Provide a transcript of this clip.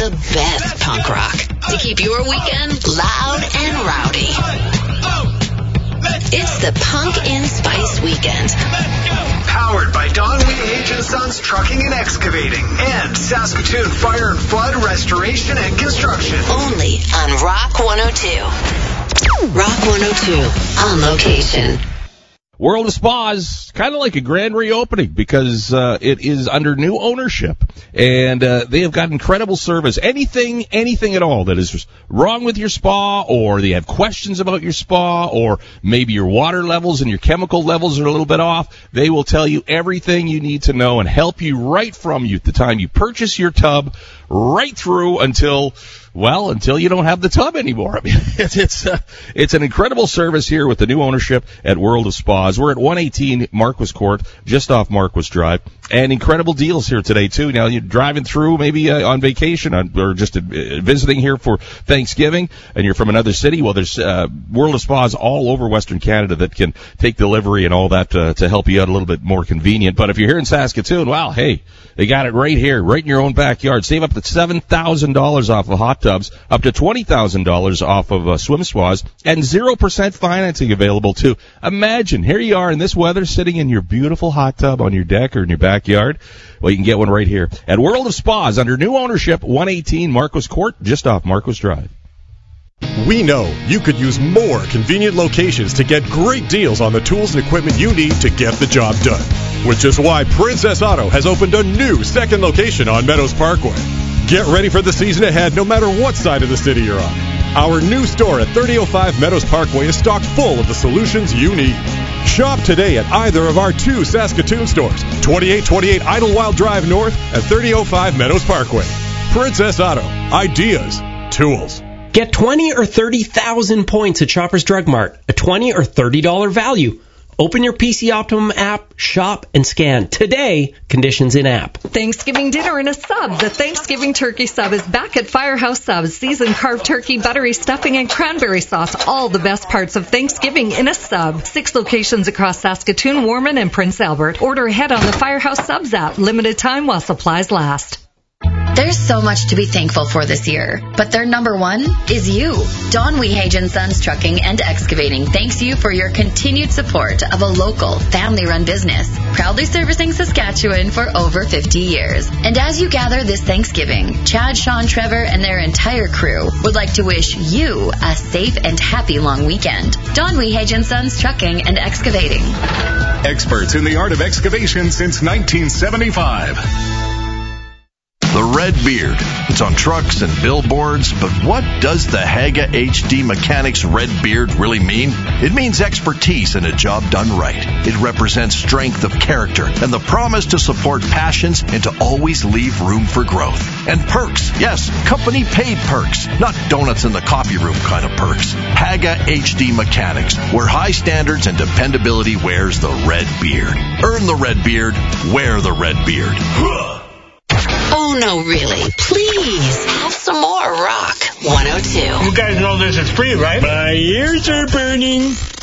the best punk rock to keep your weekend loud and rowdy. It's the Punk in Spice Weekend. Powered by Don Wehage & Sons Trucking and Excavating and Saskatoon Fire and Flood Restoration and Construction. Only on Rock 102. Rock 102 on location. World of Spas, kind of like a grand reopening because it is under new ownership, and they have got incredible service. Anything at all that is wrong with your spa, or they have questions about your spa, or maybe your water levels and your chemical levels are a little bit off, they will tell you everything you need to know and help you right from the time you purchase your tub right through until you don't have the tub anymore. I mean, it's an incredible service here with the new ownership at World of Spas. We're at 118 Marquis Court, just off Marquis Drive, and incredible deals here today too. Now you're driving through, maybe on vacation or just visiting here for Thanksgiving, and you're from another city. Well, there's World of Spas all over Western Canada that can take delivery and all that to help you out a little bit more convenient. But if you're here in Saskatoon, well, hey, they got it right here, right in your own backyard. Save up to $7,000 off of hot tubs, up to $20,000 off of swim spas, and 0% financing available too. Imagine, here you are in this weather, sitting in your beautiful hot tub on your deck or in your backyard. Well, you can get one right here at World of Spas under new ownership, 118 Marquis Court, just off Marquis Drive. We know you could use more convenient locations to get great deals on the tools and equipment you need to get the job done, which is why Princess Auto has opened a new second location on Meadows Parkway. Get ready for the season ahead no matter what side of the city you're on. Our new store at 3005 Meadows Parkway is stocked full of the solutions you need. Shop today at either of our two Saskatoon stores, 2828 Idlewild Drive North and 3005 Meadows Parkway. Princess Auto. Ideas. Tools. Get 20 or 30,000 points at Shoppers Drug Mart, a $20 or $30 value. Open your PC Optimum app, shop, and scan. Today, conditions in-app. Thanksgiving dinner in a sub. The Thanksgiving turkey sub is back at Firehouse Subs. Seasoned carved turkey, buttery stuffing, and cranberry sauce. All the best parts of Thanksgiving in a sub. 6 locations across Saskatoon, Warman, and Prince Albert. Order ahead on the Firehouse Subs app. Limited time while supplies last. There's so much to be thankful for this year, but their number one is you. Don Wehage & Sons Trucking and Excavating thanks you for your continued support of a local, family-run business, proudly servicing Saskatchewan for over 50 years. And as you gather this Thanksgiving, Chad, Sean, Trevor, and their entire crew would like to wish you a safe and happy long weekend. Don Wehage & Sons Trucking and Excavating. Experts in the art of excavation since 1975. The Red Beard. It's on trucks and billboards, but what does the Haga HD Mechanics Red Beard really mean? It means expertise and a job done right. It represents strength of character and the promise to support passions and to always leave room for growth. And perks. Yes, company paid perks, not donuts in the coffee room kind of perks. Haga HD Mechanics, where high standards and dependability wears the red beard. Earn the red beard, wear the red beard. Oh, no, really. Please, have some more Rock 102. You guys know this is free, right? My ears are burning.